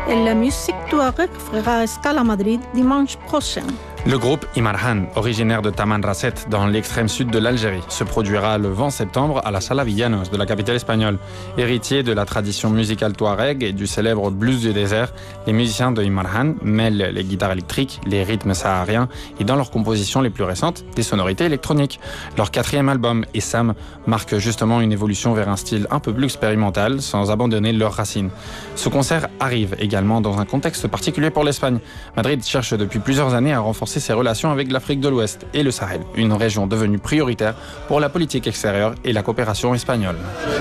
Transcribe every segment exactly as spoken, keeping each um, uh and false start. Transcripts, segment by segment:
et la musique touareg fera escale à Madrid dimanche prochain. Le groupe Imarhan, originaire de Tamanrasset, dans l'extrême sud de l'Algérie, se produira le vingt septembre à la Sala Villanos de la capitale espagnole. Héritier de la tradition musicale touareg et du célèbre blues du désert, les musiciens de Imarhan mêlent les guitares électriques, les rythmes sahariens et dans leurs compositions les plus récentes, des sonorités électroniques. Leur quatrième album, Essam, marque justement une évolution vers un style un peu plus expérimental, sans abandonner leurs racines. Ce concert arrive également dans un contexte particulier pour l'Espagne. Madrid cherche depuis plusieurs années à renforcer ses relations avec l'Afrique de l'Ouest et le Sahel, une région devenue prioritaire pour la politique extérieure et la coopération espagnole.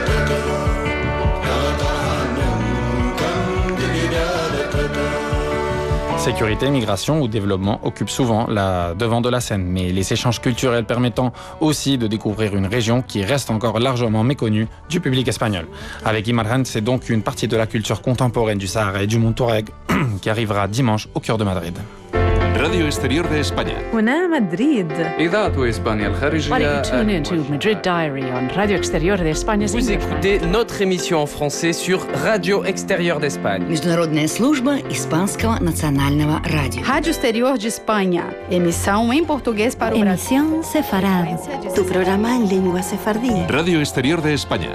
Sécurité, migration ou développement occupent souvent la devant de la scène, mais les échanges culturels permettant aussi de découvrir une région qui reste encore largement méconnue du public espagnol. Avec Imarhan, c'est donc une partie de la culture contemporaine du Sahara et du Mont Touareg qui arrivera dimanche au cœur de Madrid. Radio Exterior de España. هنا مدريد. إذاعة إسبانيا الخارجية. Why don't you tune in to Madrid Diary on Radio Exterior de España? Vous écoutez notre émission en français sur Radio Exterior d'Espagne. Международная служба Испанского национального радио. Rádio Exterior de Espanha. Emissão em português para o Brasil. Emisión sefarad. Tu programa en lengua sefardí. Radio Exterior de España.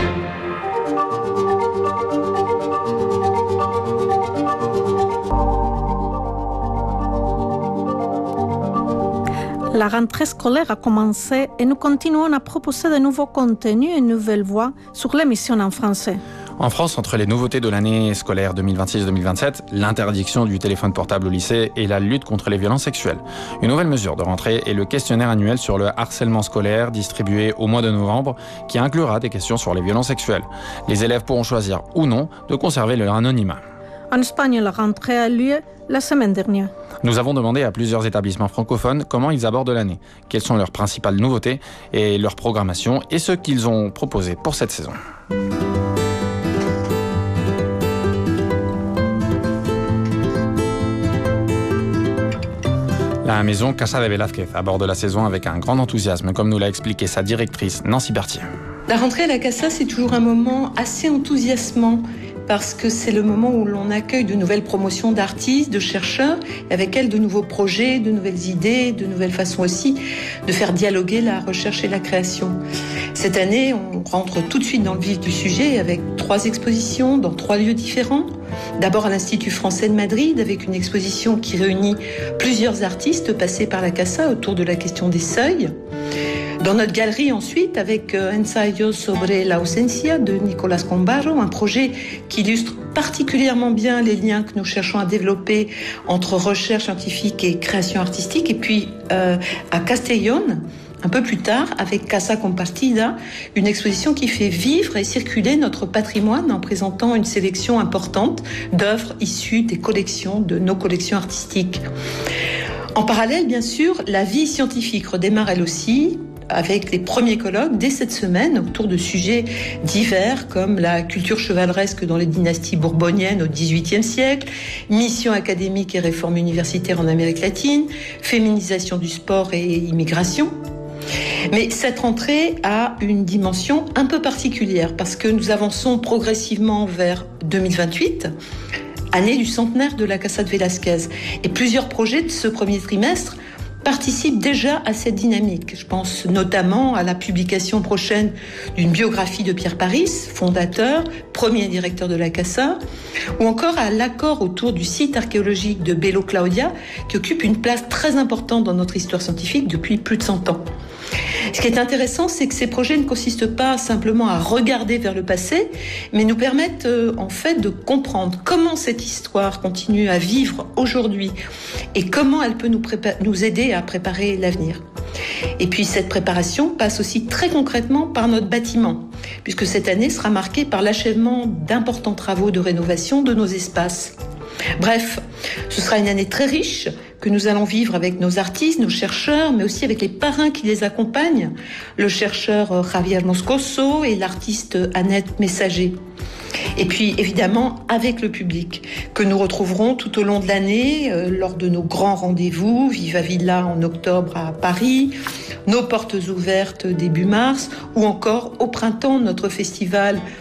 La rentrée scolaire a commencé et nous continuons à proposer de nouveaux contenus et nouvelles voix sur l'émission en français. En France, entre les nouveautés de l'année scolaire deux mille vingt-six deux mille vingt-sept, l'interdiction du téléphone portable au lycée et la lutte contre les violences sexuelles. Une nouvelle mesure de rentrée est le questionnaire annuel sur le harcèlement scolaire distribué au mois de novembre qui inclura des questions sur les violences sexuelles. Les élèves pourront choisir ou non de conserver leur anonymat. En Espagne, la rentrée a lieu la semaine dernière. Nous avons demandé à plusieurs établissements francophones comment ils abordent l'année, quelles sont leurs principales nouveautés et leur programmation et ce qu'ils ont proposé pour cette saison. La maison Casa de Velázquez aborde la saison avec un grand enthousiasme, comme nous l'a expliqué sa directrice Nancy Berthier. La rentrée à la Casa, c'est toujours un moment assez enthousiasmant parce que c'est le moment où l'on accueille de nouvelles promotions d'artistes, de chercheurs, et avec elles de nouveaux projets, de nouvelles idées, de nouvelles façons aussi de faire dialoguer la recherche et la création. Cette année, on rentre tout de suite dans le vif du sujet avec trois expositions dans trois lieux différents. D'abord à l'Institut français de Madrid avec une exposition qui réunit plusieurs artistes passés par la Casa autour de la question des seuils. Dans notre galerie ensuite avec Ensayos sobre la ausencia de Nicolás Combarro, un projet qui illustre particulièrement bien les liens que nous cherchons à développer entre recherche scientifique et création artistique. Et puis euh, à Castellón, un peu plus tard, avec Casa Compartida, une exposition qui fait vivre et circuler notre patrimoine en présentant une sélection importante d'œuvres issues des collections, de nos collections artistiques. En parallèle, bien sûr, la vie scientifique redémarre elle aussi, avec les premiers colloques dès cette semaine autour de sujets divers comme la culture chevaleresque dans les dynasties bourboniennes au dix-huitième siècle, mission académique et réforme universitaire en Amérique latine, féminisation du sport et immigration. Mais cette rentrée a une dimension un peu particulière parce que nous avançons progressivement vers deux mille vingt-huit, année du centenaire de la Casa de Velázquez. Et plusieurs projets de ce premier trimestre participent déjà à cette dynamique. Je pense notamment à la publication prochaine d'une biographie de Pierre Paris, fondateur, premier directeur de la Casa, ou encore à l'accord autour du site archéologique de Bello Claudia, qui occupe une place très importante dans notre histoire scientifique depuis plus de cent ans. Ce qui est intéressant, c'est que ces projets ne consistent pas simplement à regarder vers le passé, mais nous permettent euh, en fait de comprendre comment cette histoire continue à vivre aujourd'hui et comment elle peut nous, prépa- nous aider à préparer l'avenir. Et puis cette préparation passe aussi très concrètement par notre bâtiment, puisque cette année sera marquée par l'achèvement d'importants travaux de rénovation de nos espaces. Bref, ce sera une année très riche que nous allons vivre avec nos artistes, nos chercheurs, mais aussi avec les parrains qui les accompagnent, le chercheur Javier Moscoso et l'artiste Annette Messager. Et puis évidemment avec le public que nous retrouverons tout au long de l'année euh, lors de nos grands rendez-vous, Viva Villa en octobre à Paris, nos portes ouvertes début mars ou encore au printemps notre festival